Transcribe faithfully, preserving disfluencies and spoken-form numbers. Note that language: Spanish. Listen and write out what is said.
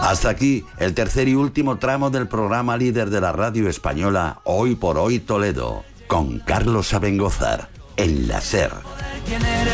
Hasta aquí el tercer y último tramo del programa líder de la radio española Hoy por Hoy Toledo, con Carlos Abengózar, en la SER.